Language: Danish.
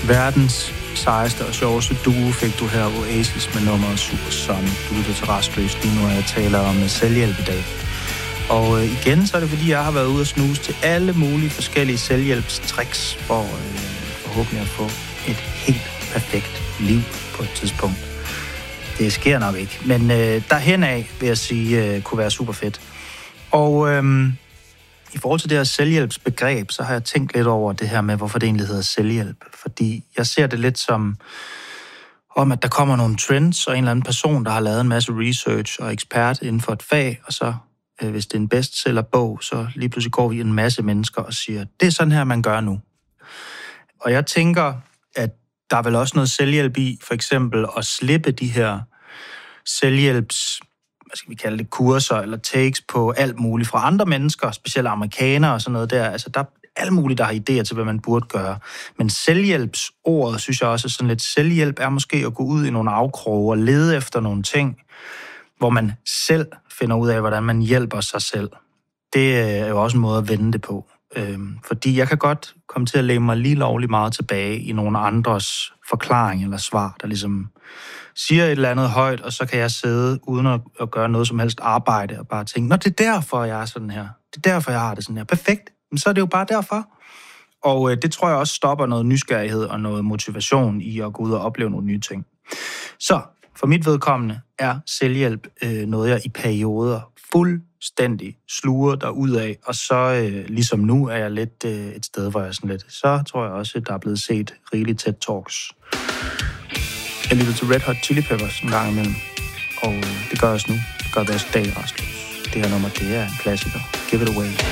Verdens sejeste og sjoveste duo fik du her, Oasis, med nummeret Supersonic. Du lytter til Rastløs lige nu, og jeg taler om selvhjælp i dag. Og igen, så er det fordi, jeg har været ude og snuse til alle mulige forskellige selvhjælpstricks for forhåbentlig at få et helt perfekt liv på et tidspunkt. Det sker nok ikke, men derhen af, vil jeg sige, kunne være super fedt. Og i forhold til det her selvhjælpsbegreb, så har jeg tænkt lidt over det her med, hvorfor det egentlig hedder selvhjælp. Fordi jeg ser det lidt som, om at der kommer nogle trends, og en eller anden person, der har lavet en masse research og ekspert inden for et fag, og så, hvis det er en bestsellerbog, så lige pludselig går vi en masse mennesker og siger, det er sådan her, man gør nu. Og jeg tænker, at der er vel også noget selvhjælp i, for eksempel at slippe de her selvhjælps, hvad skal vi kalde det, kurser eller takes på alt muligt fra andre mennesker, specielt amerikanere og sådan noget der. Altså, der er alt muligt, der har idéer til, hvad man burde gøre. Men selvhjælpsordet, synes jeg også er sådan lidt, selvhjælp er måske at gå ud i nogle afkroge og lede efter nogle ting, hvor man selv finder ud af, hvordan man hjælper sig selv. Det er jo også en måde at vende det på. Fordi jeg kan godt komme til at lægge mig lige lovligt meget tilbage i nogle andres forklaring eller svar, der ligesom siger et eller andet højt, og så kan jeg sidde uden at gøre noget som helst arbejde og bare tænke, nå, det er derfor, jeg er sådan her. Det er derfor, jeg har det sådan her. Perfekt. Men så er det jo bare derfor. Og det tror jeg også stopper noget nysgerrighed og noget motivation i at gå ud og opleve nogle nye ting. Så for mit vedkommende er selvhjælp noget, jeg i perioder fuldstændig sluger derudad, og så ligesom nu er jeg lidt et sted, hvor jeg sådan lidt, så tror jeg også, at der er blevet set rigeligt TED Talks. Jeg lytter til Red Hot Chili Peppers en gang imellem, og det gør jeg også nu. Det gør jeg også dag, Rastløs. Det her nummer, det er en klassiker. Give it away.